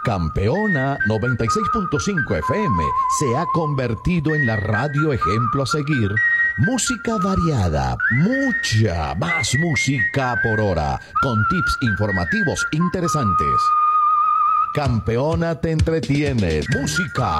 Campeona 96.5 FM se ha convertido en la radio ejemplo a seguir. Música variada, mucha más música por hora, con tips informativos interesantes. Campeona te entretiene, música